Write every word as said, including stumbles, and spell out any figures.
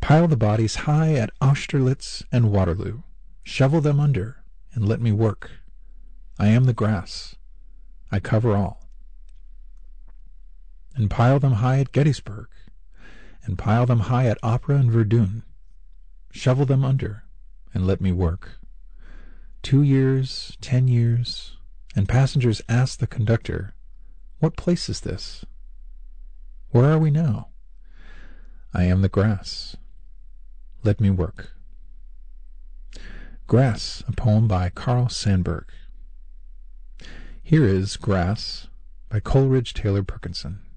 Pile the bodies high at Austerlitz and Waterloo. Shovel them under, and let me work. I am the grass. I cover all. And pile them high at Gettysburg, and pile them high at Opera and Verdun. Shovel them under, and let me work. Two years, ten years, and passengers ask the conductor, "What place is this? Where are we now?" I am the grass. Let me work. Grass, a poem by Carl Sandburg. Here is Grass by Coleridge Taylor Perkinson.